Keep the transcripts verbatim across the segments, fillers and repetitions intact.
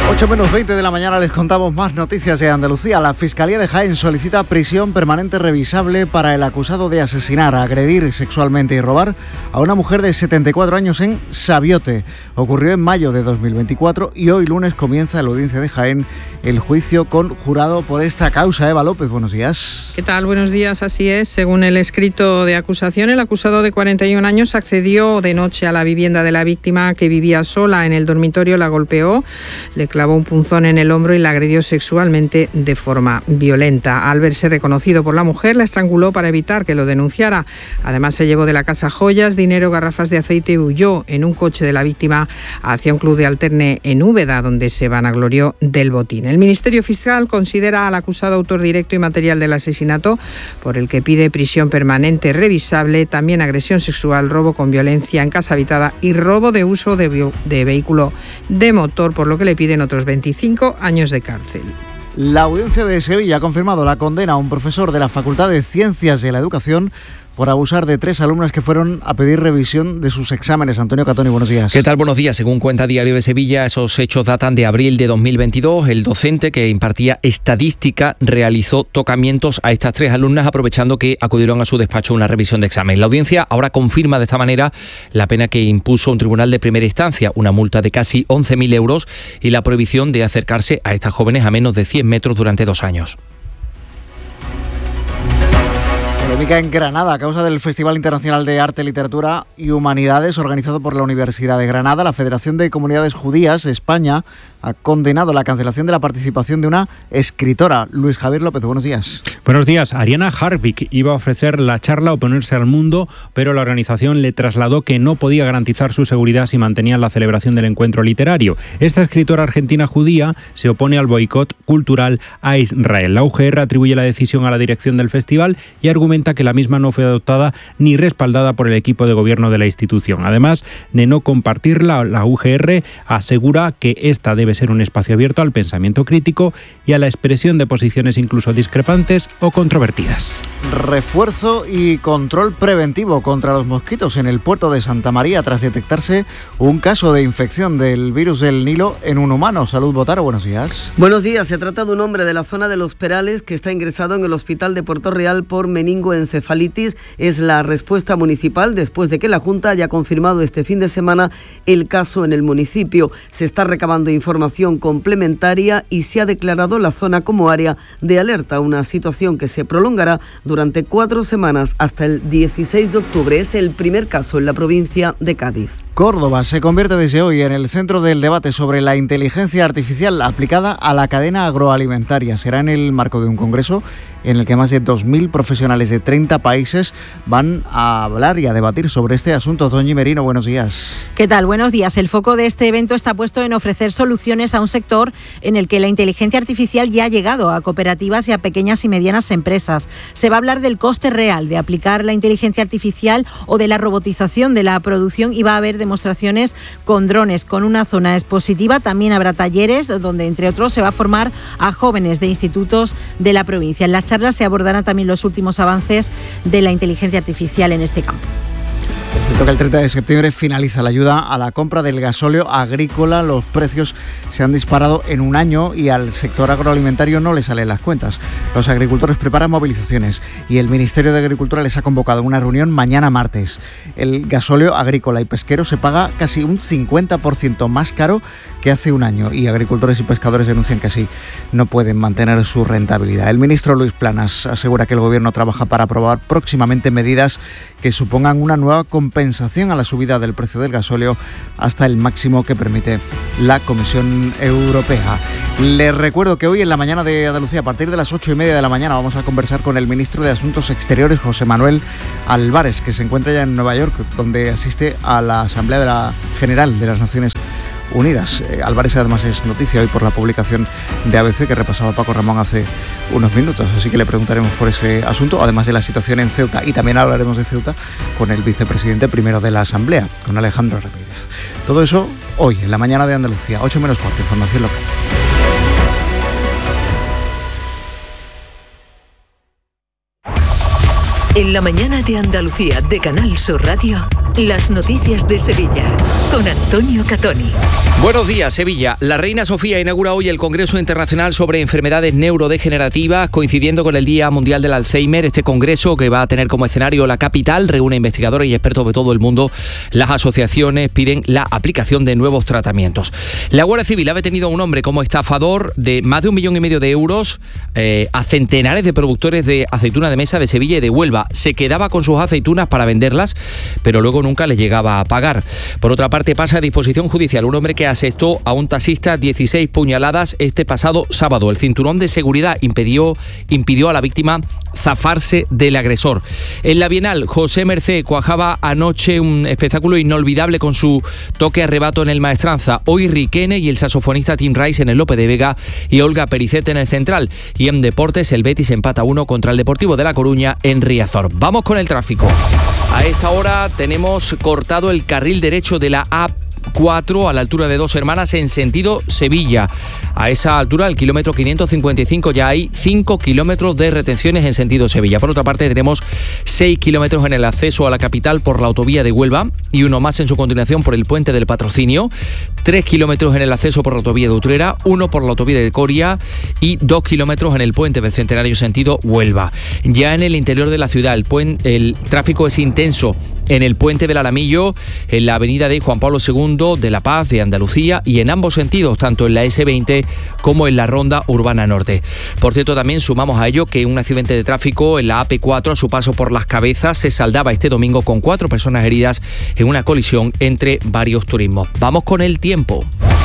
ocho menos veinte de la mañana les contamos más noticias de Andalucía. La Fiscalía de Jaén solicita prisión permanente revisable para el acusado de asesinar, agredir sexualmente y robar a una mujer de setenta y cuatro años en Sabiote. Ocurrió en mayo de dos mil veinticuatro y hoy lunes comienza en la Audiencia de Jaén el juicio con jurado por esta causa. Eva López, buenos días. ¿Qué tal? Buenos días, así es. Según el escrito de acusación, el acusado de cuarenta y un años accedió de noche a la vivienda de la víctima, que vivía sola en el dormitorio, la golpeó, le clavó un punzón en el hombro y la agredió sexualmente de forma violenta. Al verse reconocido por la mujer, la estranguló para evitar que lo denunciara. Además, se llevó de la casa joyas, dinero, garrafas de aceite y huyó en un coche de la víctima hacia un club de alterne en Úbeda, donde se vanaglorió del botín. El Ministerio Fiscal considera al acusado autor directo y material del asesinato, por el que pide prisión permanente revisable, también agresión sexual, robo con violencia en casa habitada y robo de uso de, vi- de vehículo de motor, por lo que le piden otros veinticinco años de cárcel. La Audiencia de Sevilla ha confirmado la condena a un profesor de la Facultad de Ciencias de la Educación por abusar de tres alumnas que fueron a pedir revisión de sus exámenes. Antonio Catoni, buenos días. ¿Qué tal? Buenos días. Según cuenta Diario de Sevilla, esos hechos datan de abril de dos mil veintidós. El docente que impartía estadística realizó tocamientos a estas tres alumnas, aprovechando que acudieron a su despacho a una revisión de examen. La audiencia ahora confirma de esta manera la pena que impuso un tribunal de primera instancia, una multa de casi once mil euros y la prohibición de acercarse a estas jóvenes a menos de cien metros durante dos años. Polémica en Granada a causa del Festival Internacional de Arte, Literatura y Humanidades organizado por la Universidad de Granada. La Federación de Comunidades Judías, España, ha condenado la cancelación de la participación de una escritora. Luis Javier López, buenos días. Buenos días. Ariana Harvik iba a ofrecer la charla Oponerse al Mundo, pero la organización le trasladó que no podía garantizar su seguridad si mantenían la celebración del encuentro literario. Esta escritora argentina judía se opone al boicot cultural a Israel. La U G R atribuye la decisión a la dirección del festival y argumenta que la misma no fue adoptada ni respaldada por el equipo de gobierno de la institución. Además de no compartirla, la U G R asegura que esta debe ser un espacio abierto al pensamiento crítico y a la expresión de posiciones incluso discrepantes o controvertidas. Refuerzo y control preventivo contra los mosquitos en el puerto de Santa María tras detectarse un caso de infección del virus del Nilo en un humano. Salud Botaro, buenos días. Buenos días. Se trata de un hombre de la zona de Los Perales que está ingresado en el hospital de Puerto Real por meningoencefalitis. Es la respuesta municipal después de que la Junta haya confirmado este fin de semana el caso en el municipio. Se está recabando información complementaria y se ha declarado la zona como área de alerta, una situación que se prolongará durante cuatro semanas hasta el dieciséis de octubre. Es el primer caso en la provincia de Cádiz. Córdoba se convierte desde hoy en el centro del debate sobre la inteligencia artificial aplicada a la cadena agroalimentaria. Será en el marco de un congreso en el que más de dos mil profesionales de treinta países van a hablar y a debatir sobre este asunto. Toñi Merino, buenos días. ¿Qué tal? Buenos días. El foco de este evento está puesto en ofrecer soluciones a un sector en el que la inteligencia artificial ya ha llegado a cooperativas y a pequeñas y medianas empresas. Se va a hablar del coste real de aplicar la inteligencia artificial o de la robotización de la producción y va a haber demostraciones con drones, con una zona expositiva. También habrá talleres donde, entre otros, se va a formar a jóvenes de institutos de la provincia. En las charlas se abordarán también los últimos avances de la inteligencia artificial en este campo. Es cierto que el treinta de septiembre finaliza la ayuda a la compra del gasóleo agrícola. Los precios se han disparado en un año y al sector agroalimentario no le salen las cuentas. Los agricultores preparan movilizaciones y el Ministerio de Agricultura les ha convocado a una reunión mañana martes. El gasóleo agrícola y pesquero se paga casi un cincuenta por ciento más caro que hace un año y agricultores y pescadores denuncian que así no pueden mantener su rentabilidad. El ministro Luis Planas asegura que el Gobierno trabaja para aprobar próximamente medidas que supongan una nueva compensación a la subida del precio del gasóleo hasta el máximo que permite la Comisión Europea. Les recuerdo que hoy en la mañana de Andalucía, a partir de las ocho y media de la mañana, vamos a conversar con el ministro de Asuntos Exteriores, José Manuel Álvarez, que se encuentra ya en Nueva York, donde asiste a la Asamblea de la General de las Naciones Unidas. Eh, Álvarez además es noticia hoy por la publicación de A B C que repasaba Paco Ramón hace unos minutos, así que le preguntaremos por ese asunto, además de la situación en Ceuta, y también hablaremos de Ceuta con el vicepresidente primero de la Asamblea, con Alejandro Ramírez. Todo eso hoy en la mañana de Andalucía, ocho menos cuarto, información local. En la mañana de Andalucía de Canal Sur Radio, Las noticias de Sevilla, con Antonio Catoni. Buenos días, Sevilla. La reina Sofía inaugura hoy el Congreso Internacional sobre Enfermedades Neurodegenerativas, coincidiendo con el Día Mundial del Alzheimer. Este congreso, que va a tener como escenario la capital, reúne investigadores y expertos de todo el mundo. Las asociaciones piden la aplicación de nuevos tratamientos. La Guardia Civil ha detenido a un hombre como estafador de más de un millón y medio de euros eh, a centenares de productores de aceituna de mesa de Sevilla y de Huelva. Se quedaba con sus aceitunas para venderlas, pero luego nunca les llegaba a pagar. Por otra parte, pasa a disposición judicial un hombre que asestó a un taxista dieciséis puñaladas este pasado sábado. El cinturón de seguridad impidió, impidió a la víctima zafarse del agresor. En la Bienal, José Mercé cuajaba anoche un espectáculo inolvidable con su toque arrebato en el Maestranza. Hoy Riquene y el saxofonista Tim Rice en el Lope de Vega y Olga Pericet en el Central. Y en deportes, el Betis empata uno contra el Deportivo de La Coruña en Riazor. Vamos con el tráfico. A esta hora tenemos cortado el carril derecho de la A cuatro a la altura de Dos Hermanas en sentido Sevilla. A esa altura, al kilómetro quinientos cincuenta y cinco, ya hay cinco kilómetros de retenciones en sentido Sevilla. Por otra parte, tenemos seis kilómetros en el acceso a la capital por la autovía de Huelva y uno más en su continuación por el puente del Patrocinio, tres kilómetros en el acceso por la autovía de Utrera, uno por la autovía de Coria y dos kilómetros en el puente del Centenario sentido Huelva. Ya en el interior de la ciudad, el, puente, el tráfico es intenso en el puente del Alamillo, en la avenida de Juan Pablo segundo, de La Paz, de Andalucía, y en ambos sentidos, tanto en la ese veinte como en la Ronda Urbana Norte. Por cierto, también sumamos a ello que un accidente de tráfico en la A P cuatro a su paso por Las Cabezas se saldaba este domingo con cuatro personas heridas en una colisión entre varios turismos. Vamos con el tiempo.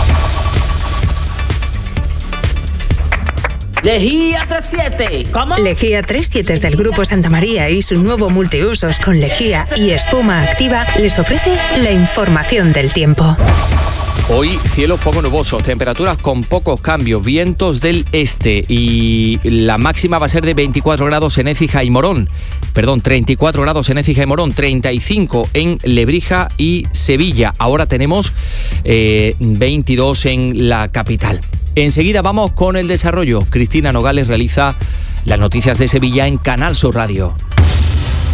Lejía treinta y siete. ¿Cómo? Lejía treinta y siete del Grupo Santa María y su nuevo multiusos con lejía y espuma activa les ofrece la información del tiempo. Hoy cielos poco nubosos, temperaturas con pocos cambios, vientos del este y la máxima va a ser de veinticuatro grados en Écija y Morón. Perdón, treinta y cuatro grados en Écija y Morón, treinta y cinco en Lebrija y Sevilla. Ahora tenemos eh, veintidós en la capital. Enseguida vamos con el desarrollo. Cristina Nogales realiza las noticias de Sevilla en Canal Sur Radio.